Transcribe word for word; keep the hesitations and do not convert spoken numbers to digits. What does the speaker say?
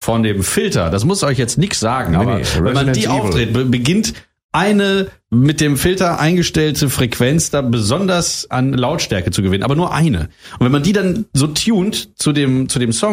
von dem Filter, das muss euch jetzt nichts sagen, Nee, aber nee, wenn man Resident die Evil. aufdreht, be- beginnt eine mit dem Filter eingestellte Frequenz da besonders an Lautstärke zu gewinnen, aber nur eine. Und wenn man die dann so tunt zu dem zu dem Song,